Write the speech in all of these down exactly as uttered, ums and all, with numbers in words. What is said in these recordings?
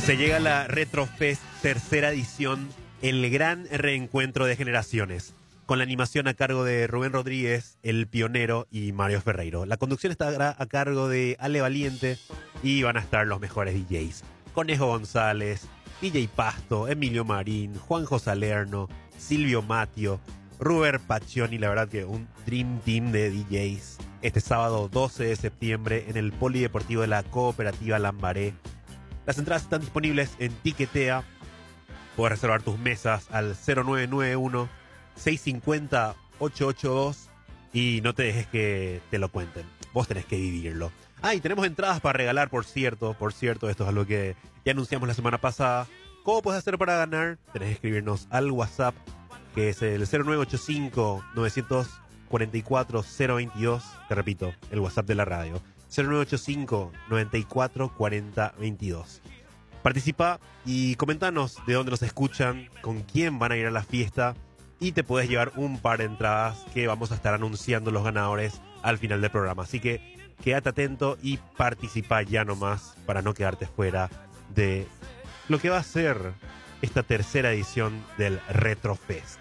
Se llega a la Retrofest tercera edición, el gran reencuentro de generaciones, con la animación a cargo de Rubén Rodríguez, El Pionero y Mario Ferreiro. La conducción estará a cargo de Ale Valiente y van a estar los mejores D Js. Conejo González, D J Pasto, Emilio Marín, Juanjo Salerno, Silvio Matio, Ruber Paccioni, la verdad que un dream team de D Js. Este sábado doce de septiembre en el Polideportivo de la Cooperativa Lambaré. Las entradas están disponibles en Tiquetea. Puedes reservar tus mesas al cero nueve nueve uno, seis cinco cero, ocho ocho dos y no te dejes que te lo cuenten. Vos tenés que vivirlo. Ah, y tenemos entradas para regalar, por cierto. Por cierto, esto es algo que ya anunciamos la semana pasada. ¿Cómo puedes hacer para ganar? Tenés que escribirnos al WhatsApp, que es el cero nueve ocho cinco, nueve cuatro cuatro, cero dos dos. Te repito, el WhatsApp de la radio. cero nueve ocho cinco, nueve cuatro cuatro cero, dos dos. Participa y comentanos de dónde nos escuchan, con quién van a ir a la fiesta y te puedes llevar un par de entradas que vamos a estar anunciando los ganadores al final del programa. Así que quédate atento y participa ya nomás para no quedarte fuera de lo que va a ser esta tercera edición del Retrofest.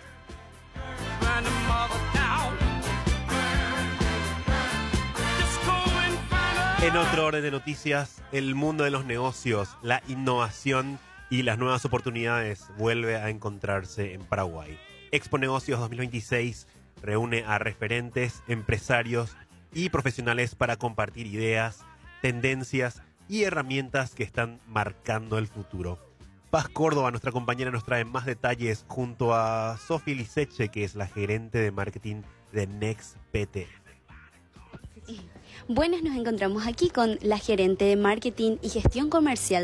En otro orden de noticias, el mundo de los negocios, la innovación y las nuevas oportunidades vuelve a encontrarse en Paraguay. Expo Negocios dos mil veintiséis reúne a referentes, empresarios y profesionales para compartir ideas, tendencias y herramientas que están marcando el futuro. Paz Córdoba, nuestra compañera, nos trae más detalles junto a Sofi Liseche, que es la gerente de marketing de NextPT. Buenas, nos encontramos aquí con la gerente de marketing y gestión comercial